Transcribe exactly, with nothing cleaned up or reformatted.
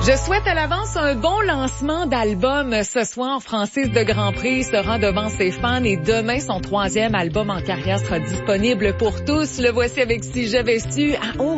Je souhaite à l'avance un bon lancement d'album ce soir. Francis de Grandpré sera devant ses fans et demain, son troisième album en carrière sera disponible pour tous. Le voici avec Si j'avais su. Ah, oh,